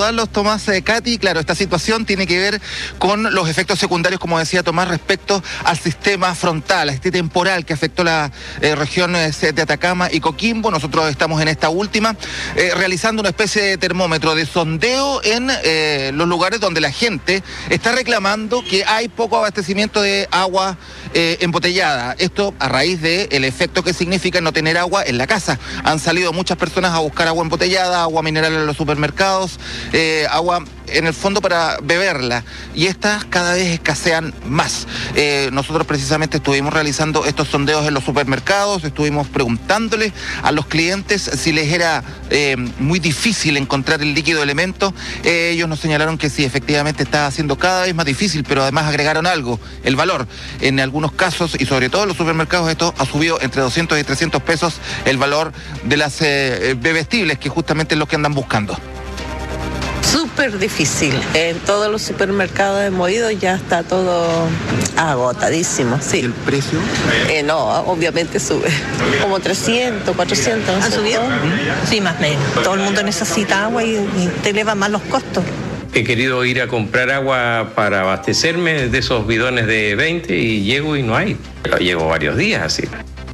saludarlos, Tomás, Katy. Claro, esta situación tiene que ver con los efectos secundarios, como decía Tomás, respecto al sistema frontal, a este temporal que afectó la región de Atacama y Coquimbo. Nosotros estamos en esta última, realizando una especie de termómetro de sondeo en los lugares donde la gente está reclamando que hay poco abastecimiento de agua embotellada. Esto a raíz del efecto que significa no tener agua en la casa. Han salido muchas personas a buscar agua embotellada, agua mineral en los supermercados, agua en el fondo para beberla, y estas cada vez escasean más. Nosotros precisamente estuvimos realizando estos sondeos en los supermercados, estuvimos preguntándoles a los clientes si les era muy difícil encontrar el líquido elemento. Ellos nos señalaron que sí, efectivamente está siendo cada vez más difícil, pero además agregaron algo, el valor. En algunos casos, y sobre todo en los supermercados, esto ha subido entre 200 y 300 pesos el valor de las bebestibles, que justamente es lo que andan buscando. Súper difícil. En todos los supermercados hemos ido, ya está todo agotadísimo, sí. ¿Y el precio? No, obviamente sube. Como 300, 400. ¿Han subido? Sí, más o menos. Todo el mundo necesita agua y te eleva más los costos. He querido ir a comprar agua para abastecerme de esos bidones de 20 y llego y no hay. Llevo varios días así.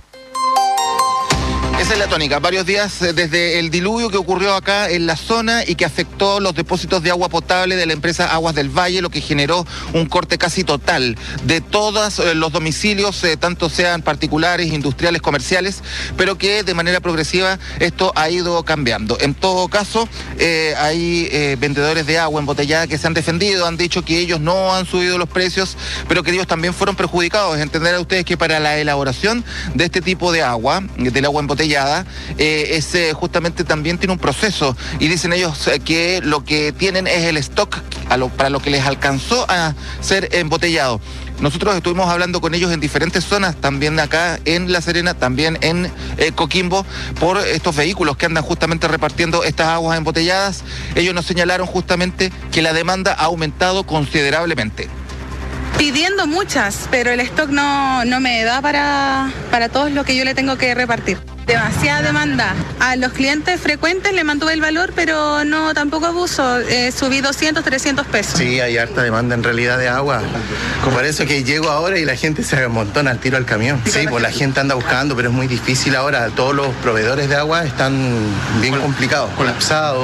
Esa es la tónica, varios días desde el diluvio que ocurrió acá en la zona y que afectó los depósitos de agua potable de la empresa Aguas del Valle, lo que generó un corte casi total de todos los domicilios, tanto sean particulares, industriales, comerciales, pero que de manera progresiva esto ha ido cambiando. En todo caso, hay vendedores de agua embotellada que se han defendido, han dicho que ellos no han subido los precios, pero que ellos también fueron perjudicados. Entender a ustedes que para la elaboración de este tipo de agua, del agua embotellada, justamente también tiene un proceso, y dicen ellos que lo que tienen es el stock para lo que les alcanzó a ser embotellado. Nosotros estuvimos hablando con ellos en diferentes zonas, también acá en La Serena, también en Coquimbo, por estos vehículos que andan justamente repartiendo estas aguas embotelladas. Ellos nos señalaron justamente que la demanda ha aumentado considerablemente. Pidiendo muchas, pero el stock no me da para todo lo que yo le tengo que repartir. Demasiada demanda. A los clientes frecuentes le mantuve el valor, pero no tampoco abuso. Subí 200, 300 pesos. Sí, hay harta demanda en realidad de agua. Por eso que llego ahora y la gente se amontona al tiro al camión. Sí, pues la gente anda buscando, pero es muy difícil ahora. Todos los proveedores de agua están bien complicados, colapsados.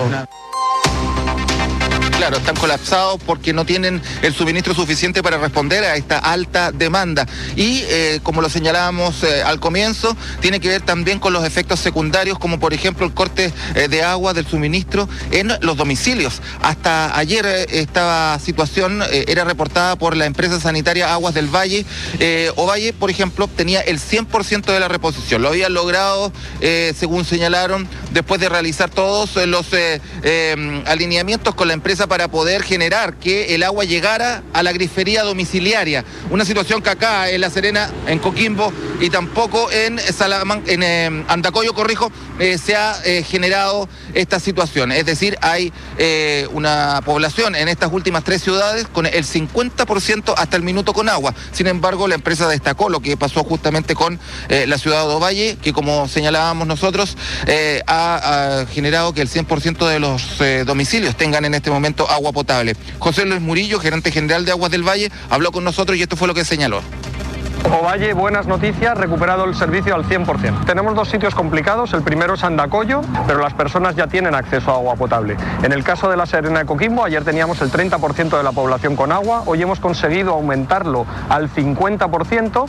Claro, están colapsados porque no tienen el suministro suficiente para responder a esta alta demanda. Y como lo señalábamos al comienzo, tiene que ver también con los efectos secundarios, como por ejemplo el corte de agua del suministro en los domicilios. Hasta ayer esta situación era reportada por la empresa sanitaria Aguas del Valle. Ovalle, por ejemplo, tenía el 100% de la reposición. Lo habían logrado, según señalaron, después de realizar todos los alineamientos con la empresa para poder generar que el agua llegara a la grifería domiciliaria. Una situación que acá en La Serena, en Coquimbo y tampoco en Andacollo, se ha generado esta situación. Es decir, hay una población en estas últimas 3 ciudades con el 50% hasta el minuto con agua. Sin embargo, la empresa destacó lo que pasó justamente con la ciudad de Ovalle, que como señalábamos nosotros, ha generado que el 100% de los domicilios tengan en este momento agua potable. José Luis Murillo, gerente general de Aguas del Valle, habló con nosotros y esto fue lo que señaló. Ovalle, buenas noticias, recuperado el servicio al 100%. Tenemos 2 sitios complicados, el primero es Andacollo, pero las personas ya tienen acceso a agua potable. En el caso de La Serena de Coquimbo, ayer teníamos el 30% de la población con agua, hoy hemos conseguido aumentarlo al 50%.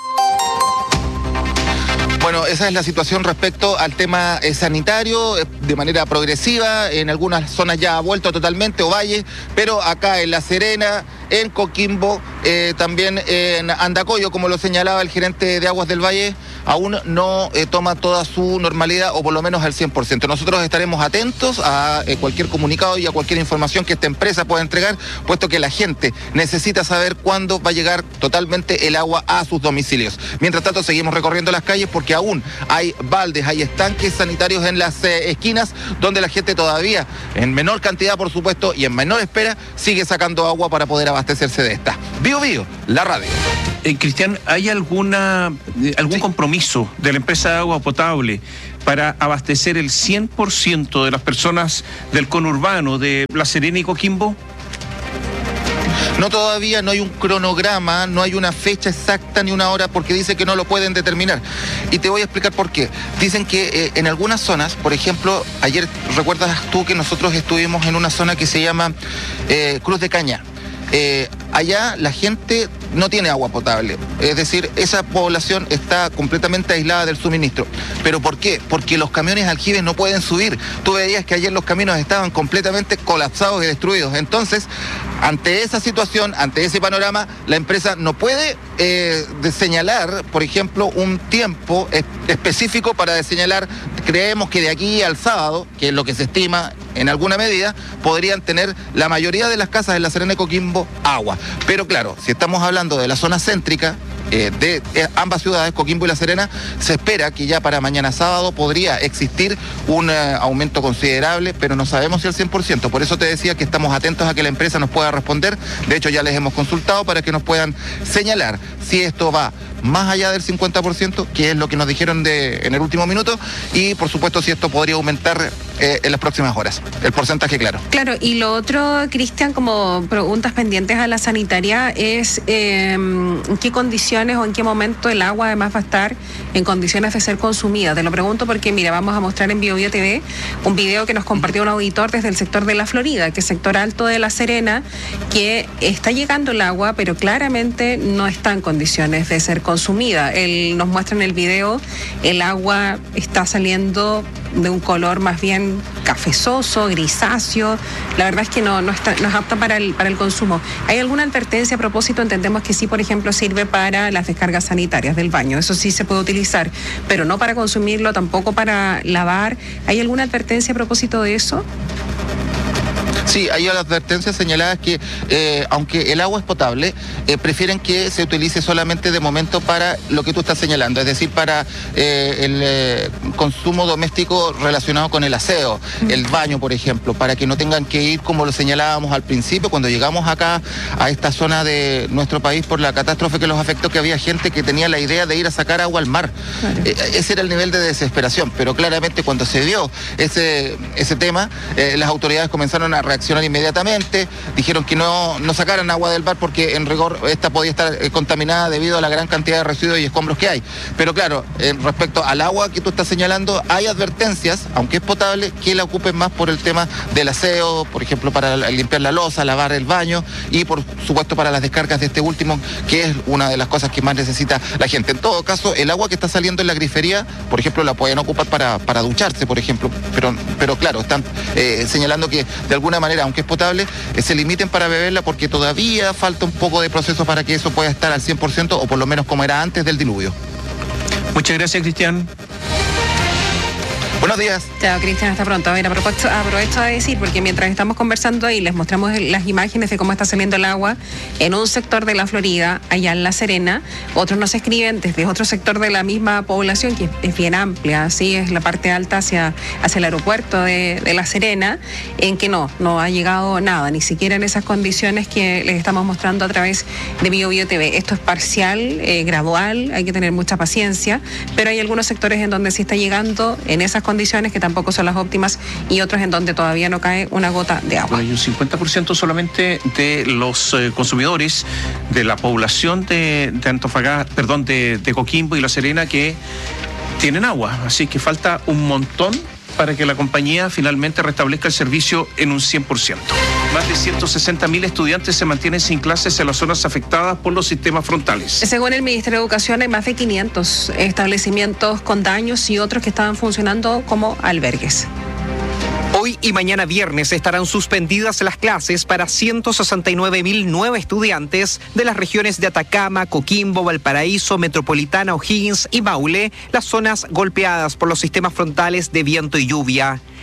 Bueno, esa es la situación respecto al tema sanitario, de manera progresiva. En algunas zonas ya ha vuelto totalmente Ovalle, pero acá en La Serena, en Coquimbo, también en Andacollo, como lo señalaba el gerente de Aguas del Valle, aún no toma toda su normalidad, o por lo menos al 100%. Nosotros estaremos atentos a cualquier comunicado y a cualquier información que esta empresa pueda entregar, puesto que la gente necesita saber cuándo va a llegar totalmente el agua a sus domicilios. Mientras tanto, seguimos recorriendo las calles porque aún hay baldes, hay estanques sanitarios en las esquinas donde la gente todavía, en menor cantidad por supuesto y en menor espera, sigue sacando agua para poder abastecerse de esta. Bio Bio, la radio. Cristian, ¿hay algún compromiso de la empresa de agua potable para abastecer el 100% de las personas del conurbano de La Serena y Coquimbo? No, todavía no hay un cronograma, no hay una fecha exacta ni una hora, porque dice que no lo pueden determinar. Y te voy a explicar por qué. Dicen que en algunas zonas, por ejemplo, ayer recuerdas tú que nosotros estuvimos en una zona que se llama Cruz de Caña. Allá la gente no tiene agua potable, es decir, esa población está completamente aislada del suministro. ¿Pero por qué? Porque los camiones aljibes no pueden subir. Tú veías que ayer los caminos estaban completamente colapsados y destruidos. Entonces, ante esa situación, ante ese panorama, la empresa no puede señalar, por ejemplo, un tiempo específico para señalar. Creemos que de aquí al sábado, que es lo que se estima en alguna medida, podrían tener la mayoría de las casas en La Serena y Coquimbo agua. Pero claro, si estamos hablando de la zona céntrica de ambas ciudades, Coquimbo y La Serena, se espera que ya para mañana sábado podría existir un aumento considerable, pero no sabemos si al 100%. Por eso te decía que estamos atentos a que la empresa nos pueda responder. De hecho, ya les hemos consultado para que nos puedan señalar si esto va más allá del 50%, que es lo que nos dijeron en el último minuto, y por supuesto si esto podría aumentar en las próximas horas. El porcentaje, claro. Claro, y lo otro, Cristian, como preguntas pendientes a la sanitaria, es en qué condiciones o en qué momento el agua además va a estar en condiciones de ser consumida. Te lo pregunto porque, mira, vamos a mostrar en BioBio TV un video que nos compartió un auditor desde el sector de La Florida, que es sector alto de La Serena, que está llegando el agua, pero claramente no está en condiciones de ser consumida. Él nos muestra en el video, el agua está saliendo de un color más bien cafezoso, grisáceo. La verdad es que no es apta para el consumo. ¿Hay alguna advertencia a propósito? Entendemos que sí, por ejemplo, sirve para las descargas sanitarias del baño. Eso sí se puede utilizar, pero no para consumirlo, tampoco para lavar. ¿Hay alguna advertencia a propósito de eso? Sí, hay advertencias señaladas que, aunque el agua es potable, prefieren que se utilice solamente de momento para lo que tú estás señalando, es decir, para el consumo doméstico relacionado con el aseo, el baño, por ejemplo, para que no tengan que ir, como lo señalábamos al principio, cuando llegamos acá a esta zona de nuestro país por la catástrofe que los afectó, que había gente que tenía la idea de ir a sacar agua al mar. Claro. Ese era el nivel de desesperación, pero claramente cuando se vio ese tema, las autoridades comenzaron a reaccionar inmediatamente, dijeron que no sacaran agua del mar porque en rigor esta podía estar contaminada debido a la gran cantidad de residuos y escombros que hay. Pero claro, respecto al agua que tú estás señalando, hay advertencias, aunque es potable, que la ocupen más por el tema del aseo, por ejemplo, para limpiar la loza, lavar el baño y por supuesto para las descargas de este último, que es una de las cosas que más necesita la gente. En todo caso, el agua que está saliendo en la grifería, por ejemplo, la pueden ocupar para ducharse, por ejemplo, pero claro, están señalando que de alguna manera, aunque es potable, se limiten para beberla porque todavía falta un poco de proceso para que eso pueda estar al 100% o por lo menos como era antes del diluvio. Muchas gracias, Cristian. Buenos días. Chao, Cristian, hasta pronto. A ver, aprovecho de decir, porque mientras estamos conversando ahí, les mostramos las imágenes de cómo está saliendo el agua en un sector de La Florida, allá en La Serena. Otros nos escriben desde otro sector de la misma población, que es bien amplia, así es la parte alta hacia el aeropuerto de La Serena, en que no ha llegado nada, ni siquiera en esas condiciones que les estamos mostrando a través de BioBio TV. Esto es parcial, gradual, hay que tener mucha paciencia, pero hay algunos sectores en donde sí está llegando en esas condiciones que tampoco son las óptimas y otros en donde todavía no cae una gota de agua. Hay un 50% solamente de los consumidores de la población de Antofagasta, perdón, de Coquimbo y La Serena que tienen agua, así que falta un montón para que la compañía finalmente restablezca el servicio en un 100%. Más de 160.000 estudiantes se mantienen sin clases en las zonas afectadas por los sistemas frontales. Según el Ministerio de Educación, hay más de 500 establecimientos con daños y otros que estaban funcionando como albergues. Hoy y mañana viernes estarán suspendidas las clases para 169.009 estudiantes de las regiones de Atacama, Coquimbo, Valparaíso, Metropolitana, O'Higgins y Maule, las zonas golpeadas por los sistemas frontales de viento y lluvia.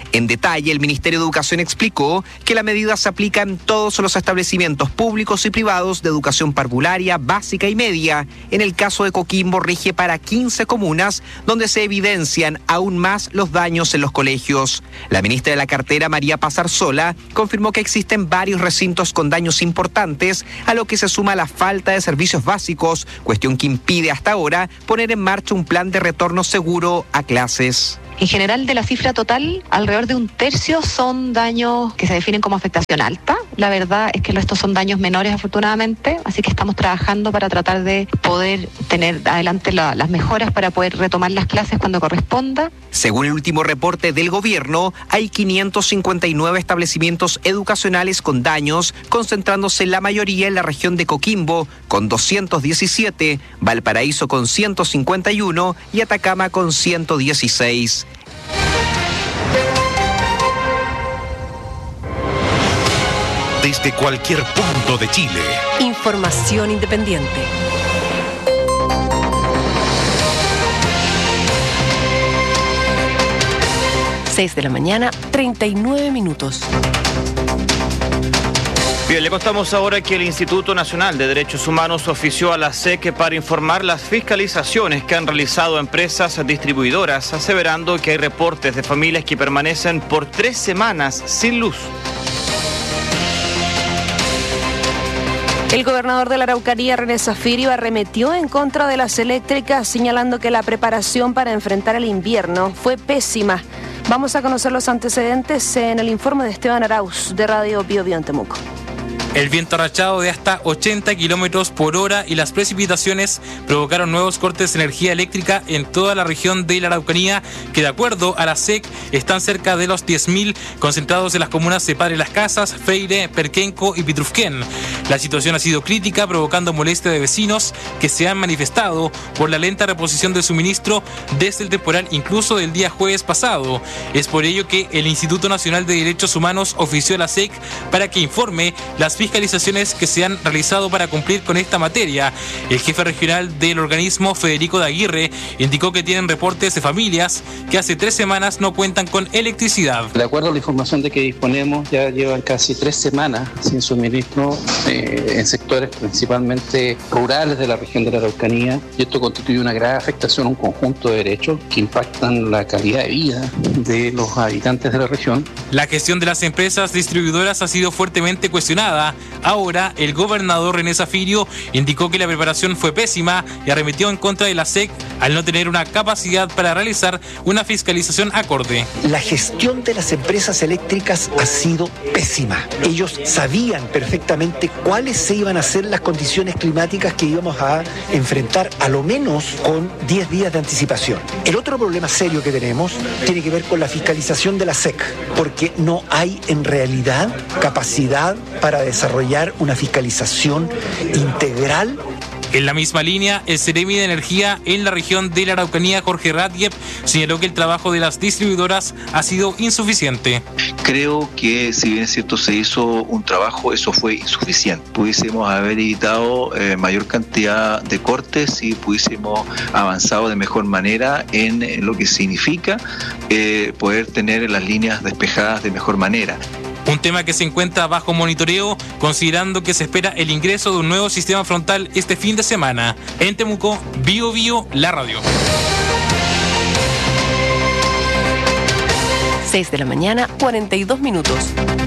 En detalle, el Ministerio de Educación explicó que la medida se aplica en todos los establecimientos públicos y privados de educación parvularia, básica y media. En el caso de Coquimbo, rige para 15 comunas, donde se evidencian aún más los daños en los colegios. La ministra de la cartera, María Paz Arzola, confirmó que existen varios recintos con daños importantes, a lo que se suma la falta de servicios básicos, cuestión que impide hasta ahora poner en marcha un plan de retorno seguro a clases. En general, de la cifra total, alrededor de un tercio son daños que se definen como afectación alta. La verdad es que estos son daños menores, afortunadamente, así que estamos trabajando para tratar de poder tener adelante las mejoras para poder retomar las clases cuando corresponda. Según el último reporte del gobierno, hay 559 establecimientos educacionales con daños, concentrándose la mayoría en la región de Coquimbo, con 217, Valparaíso con 151 y Atacama con 116. Desde cualquier punto de Chile. Información independiente. Seis de la mañana, 39 minutos. Bien, le contamos ahora que el Instituto Nacional de Derechos Humanos ofició a la SEC para informar las fiscalizaciones que han realizado empresas distribuidoras, aseverando que hay reportes de familias que permanecen por 3 semanas sin luz. El gobernador de la Araucanía, René Zafirio, arremetió en contra de las eléctricas, señalando que la preparación para enfrentar el invierno fue pésima. Vamos a conocer los antecedentes en el informe de Esteban Arauz, de Radio Bio Bio en Temuco. El viento rachado de hasta 80 kilómetros por hora y las precipitaciones provocaron nuevos cortes de energía eléctrica en toda la región de la Araucanía, que de acuerdo a la SEC están cerca de los 10.000, concentrados en las comunas de Padre Las Casas, Feire, Perquenco y Pitrufquén. La situación ha sido crítica, provocando molestia de vecinos que se han manifestado por la lenta reposición del suministro desde el temporal, incluso del día jueves pasado. Es por ello que el Instituto Nacional de Derechos Humanos ofició a la SEC para que informe las fiscalizaciones que se han realizado para cumplir con esta materia. El jefe regional del organismo, Federico de Aguirre, indicó que tienen reportes de familias que hace 3 semanas no cuentan con electricidad. De acuerdo a la información de que disponemos, ya llevan casi 3 semanas sin suministro en sectores principalmente rurales de la región de la Araucanía, y esto constituye una grave afectación a un conjunto de derechos que impactan la calidad de vida de los habitantes de la región. La gestión de las empresas distribuidoras ha sido fuertemente cuestionada. Ahora, el gobernador René Zafirio indicó que la preparación fue pésima y arremetió en contra de la SEC al no tener una capacidad para realizar una fiscalización acorde. La gestión de las empresas eléctricas ha sido pésima. Ellos sabían perfectamente cuáles se iban a ser las condiciones climáticas que íbamos a enfrentar, a lo menos con 10 días de anticipación. El otro problema serio que tenemos tiene que ver con la fiscalización de la SEC, porque no hay en realidad capacidad para desarrollar una fiscalización integral. En la misma línea, el Seremi de Energía en la región de la Araucanía, Jorge Ratiev, señaló que el trabajo de las distribuidoras ha sido insuficiente. Creo que, si bien es cierto, se hizo un trabajo, eso fue insuficiente. Pudiésemos haber evitado mayor cantidad de cortes y pudiésemos avanzado de mejor manera en lo que significa poder tener las líneas despejadas de mejor manera. Un tema que se encuentra bajo monitoreo, considerando que se espera el ingreso de un nuevo sistema frontal este fin de semana. En Temuco, Bio Bio, la radio. 6 de la mañana, 42 minutos.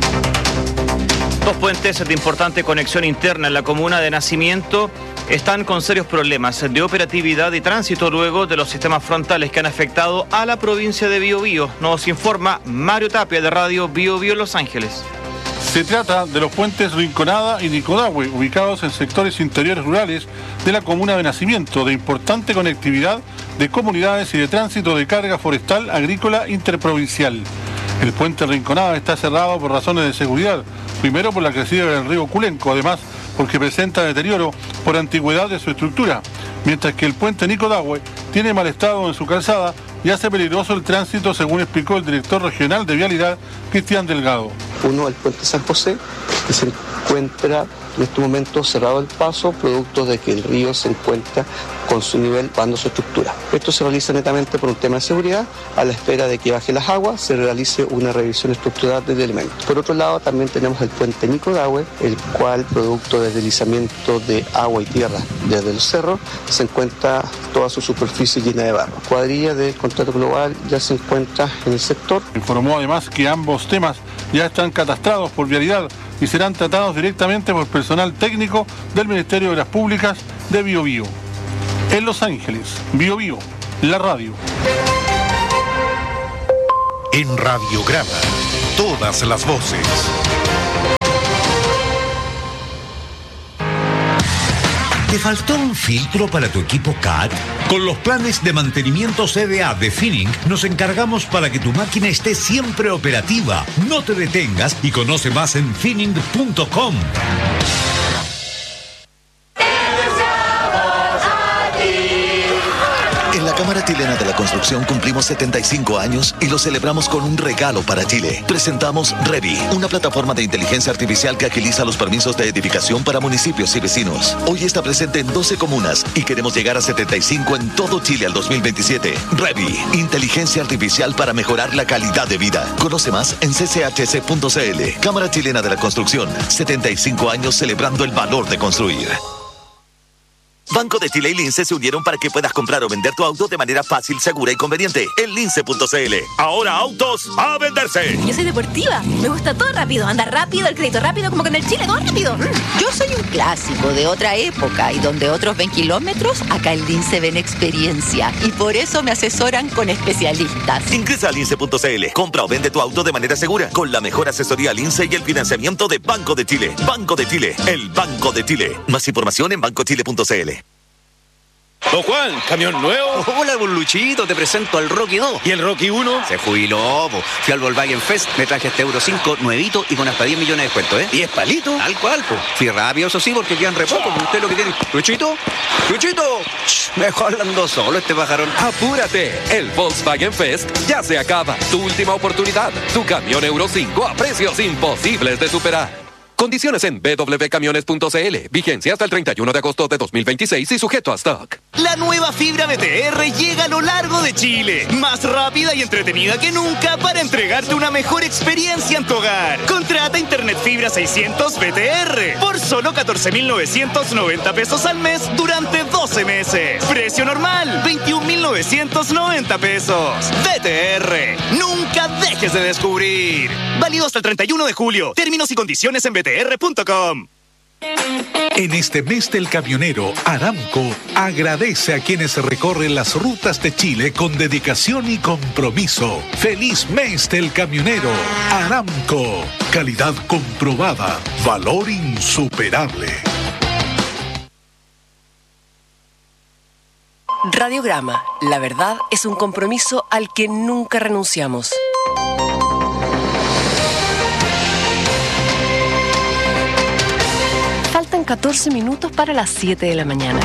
2 puentes de importante conexión interna en la comuna de Nacimiento están con serios problemas de operatividad y tránsito luego de los sistemas frontales que han afectado a la provincia de Biobío. Nos informa Mario Tapia de Radio Bio Bio Los Ángeles. Se trata de los puentes Rinconada y Nicodahue, ubicados en sectores interiores rurales de la comuna de Nacimiento, de importante conectividad de comunidades y de tránsito de carga forestal agrícola interprovincial. El puente Rinconada está cerrado por razones de seguridad, primero por la crecida del río Culenco, además porque presenta deterioro por antigüedad de su estructura, mientras que el puente Nicodahue tiene mal estado en su calzada y hace peligroso el tránsito, según explicó el director regional de Vialidad, Cristian Delgado. Uno, el puente San José, que se encuentra en este momento cerrado el paso, producto de que el río se encuentra con su nivel bajando su estructura. Esto se realiza netamente por un tema de seguridad, a la espera de que bajen las aguas, se realice una revisión estructural del elemento. Por otro lado, también tenemos el puente Nicodahue, el cual, producto del deslizamiento de agua y tierra desde el cerro, se encuentra toda su superficie llena de barro. Cuadrilla del contrato global ya se encuentra en el sector. Informó además que ambos temas ya están catastrados por Vialidad y serán tratados directamente por personal técnico del Ministerio de Obras Públicas de Biobío. En Los Ángeles, Biobío, la radio. En Radiograma, todas las voces. ¿Te faltó un filtro para tu equipo CAT? Con los planes de mantenimiento CDA de Finning nos encargamos para que tu máquina esté siempre operativa. No te detengas y conoce más en finning.com. En la Cámara Chilena de la Construcción cumplimos 75 años y lo celebramos con un regalo para Chile. Presentamos Revi, una plataforma de inteligencia artificial que agiliza los permisos de edificación para municipios y vecinos. Hoy está presente en 12 comunas y queremos llegar a 75 en todo Chile al 2027. Revi, inteligencia artificial para mejorar la calidad de vida. Conoce más en cchc.cl. Cámara Chilena de la Construcción, 75 años celebrando el valor de construir. Banco de Chile y Lince se unieron para que puedas comprar o vender tu auto de manera fácil, segura y conveniente en lince.cl. Ahora autos a venderse. Yo soy deportiva, me gusta todo rápido, andar rápido, el crédito rápido, como que en el Chile, todo rápido. Yo soy un clásico de otra época y donde otros ven kilómetros, acá en Lince ven experiencia y por eso me asesoran con especialistas. Ingresa a lince.cl, compra o vende tu auto de manera segura con la mejor asesoría Lince y el financiamiento de Banco de Chile. Banco de Chile, el Banco de Chile. Más información en bancochile.cl. Don Juan, ¿camión nuevo? Hola, don Luchito, te presento al Rocky 2. ¿Y el Rocky 1? Se jubiló, po. Fui al Volkswagen Fest, me traje este Euro 5 nuevito y con hasta 10 millones de descuento, ¿eh? ¿10 palitos? Tal cual, po. Fui rápido, eso sí, porque quedan re poco, po. Usted lo que tiene... ¿Luchito? ¡Luchito! Mejor ando solo este pajarón. ¡Apúrate! El Volkswagen Fest ya se acaba. Tu última oportunidad. Tu camión Euro 5 a precios imposibles de superar. Condiciones en www.camiones.cl. Vigencia hasta el 31 de agosto de 2026 y sujeto a stock. La nueva fibra BTR llega a lo largo de Chile. Más rápida y entretenida que nunca para entregarte una mejor experiencia en tu hogar. Contrata Internet Fibra 600 BTR por solo 14.990 pesos al mes durante 12 meses. Precio normal, 21.990 pesos. BTR. Nunca dejes de descubrir. Válido hasta el 31 de julio. Términos y condiciones en BTR.com. En este mes del camionero, Aramco agradece a quienes recorren las rutas de Chile con dedicación y compromiso. ¡Feliz mes del camionero! Aramco, calidad comprobada, valor insuperable. Radiograma, la verdad es un compromiso al que nunca renunciamos. Faltan 14 minutos para las 7 de la mañana.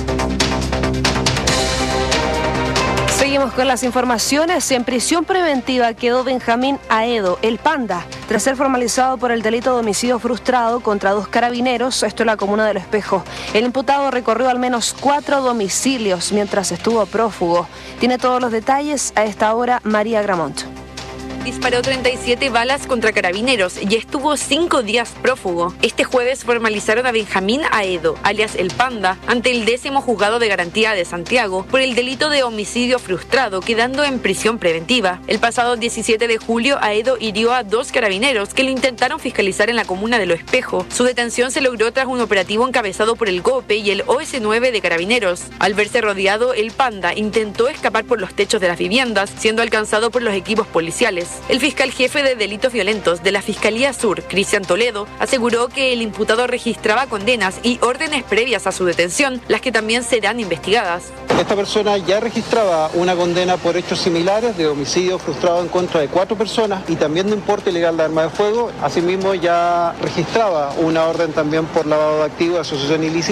Seguimos con las informaciones. En prisión preventiva quedó Benjamín Aedo, el Panda, tras ser formalizado por el delito de homicidio frustrado contra 2 carabineros, esto en la comuna de Los Espejos. El imputado recorrió al menos 4 domicilios mientras estuvo prófugo. Tiene todos los detalles a esta hora María Gramont. Disparó 37 balas contra carabineros y estuvo 5 días prófugo. Este jueves formalizaron a Benjamín Aedo, alias El Panda, ante el 10º Juzgado de Garantía de Santiago por el delito de homicidio frustrado, quedando en prisión preventiva. El pasado 17 de julio, Aedo hirió a 2 carabineros que lo intentaron fiscalizar en la comuna de Lo Espejo. Su detención se logró tras un operativo encabezado por el GOPE y el OS9 de Carabineros. Al verse rodeado, El Panda intentó escapar por los techos de las viviendas, siendo alcanzado por los equipos policiales. El fiscal jefe de delitos violentos de la Fiscalía Sur, Cristian Toledo, aseguró que el imputado registraba condenas y órdenes previas a su detención, las que también serán investigadas. Esta persona ya registraba una condena por hechos similares de homicidio frustrado en contra de 4 personas y también de importe ilegal de arma de fuego. Asimismo, ya registraba una orden también por lavado de activos de asociación ilícita.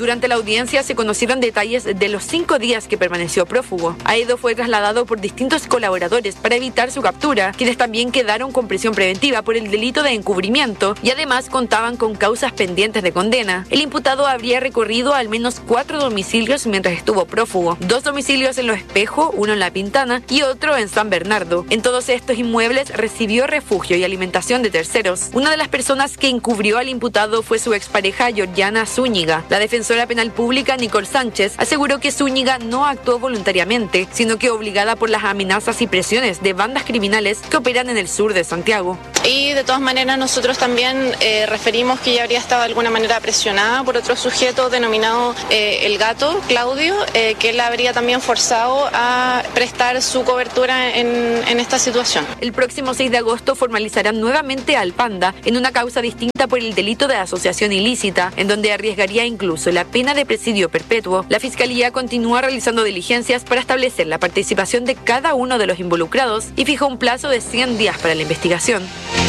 Durante la audiencia se conocieron detalles de los 5 días que permaneció prófugo. Aedo fue trasladado por distintos colaboradores para evitar su captura, quienes también quedaron con prisión preventiva por el delito de encubrimiento y además contaban con causas pendientes de condena. El imputado habría recorrido al menos 4 domicilios mientras estuvo prófugo, 2 domicilios en Los Espejos, uno en La Pintana y otro en San Bernardo. En todos estos inmuebles recibió refugio y alimentación de terceros. Una de las personas que encubrió al imputado fue su expareja Georgiana Zúñiga. La defensora penal pública Nicole Sánchez aseguró que Zúñiga no actuó voluntariamente, sino que obligada por las amenazas y presiones de bandas criminales que operan en el sur de Santiago. Y de todas maneras nosotros también referimos que ella habría estado de alguna manera presionada por otro sujeto denominado El Gato, Claudio, que él habría también forzado a prestar su cobertura en esta situación. El próximo 6 de agosto formalizarán nuevamente al Panda en una causa distinta por el delito de asociación ilícita, en donde arriesgaría incluso la pena de presidio perpetuo. La Fiscalía continúa realizando diligencias para establecer la participación de cada uno de los involucrados y fijó un plazo de 100 días para la investigación.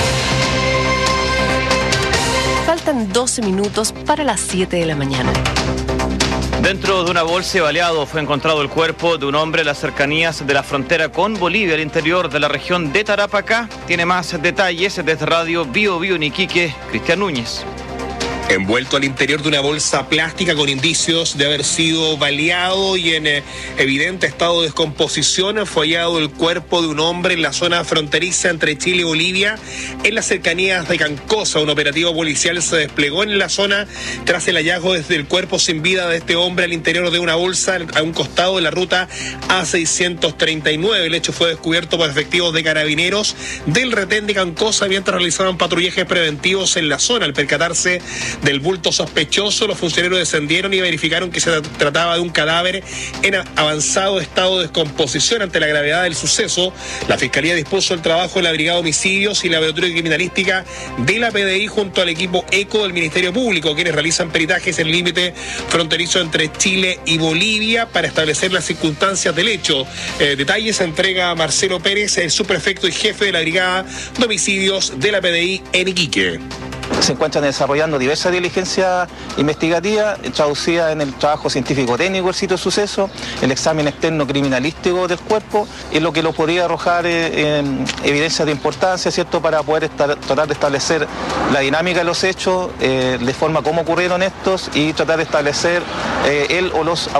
Faltan 12 minutos para las 7 de la mañana. Dentro de una bolsa y baleado fue encontrado el cuerpo de un hombre en las cercanías de la frontera con Bolivia, al interior de la región de Tarapacá. Tiene más detalles desde Radio Bio Bio en Iquique, Cristian Núñez. Envuelto al interior de una bolsa plástica con indicios de haber sido baleado y en evidente estado de descomposición, fue hallado el cuerpo de un hombre en la zona fronteriza entre Chile y Bolivia, en las cercanías de Cancosa. Un operativo policial se desplegó en la zona tras el hallazgo desde el cuerpo sin vida de este hombre al interior de una bolsa a un costado de la ruta A639. El hecho fue descubierto por efectivos de carabineros del retén de Cancosa mientras realizaban patrullajes preventivos en la zona. Al percatarse del bulto sospechoso, los funcionarios descendieron y verificaron que se trataba de un cadáver en avanzado estado de descomposición. Ante la gravedad del suceso, la Fiscalía dispuso el trabajo de la Brigada de Homicidios y la Laboratorio de Criminalística de la PDI junto al equipo ECO del Ministerio Público, quienes realizan peritajes en el límite fronterizo entre Chile y Bolivia para establecer las circunstancias del hecho. Detalles entrega Marcelo Pérez, el subprefecto y jefe de la Brigada de Homicidios de la PDI en Iquique. Se encuentran desarrollando diversas diligencias investigativas traducidas en el trabajo científico-técnico del sitio de suceso, el examen externo criminalístico del cuerpo, y lo que lo podría arrojar evidencias de importancia, ¿cierto?, para poder tratar de establecer la dinámica de los hechos, de forma cómo ocurrieron estos y tratar de establecer él o los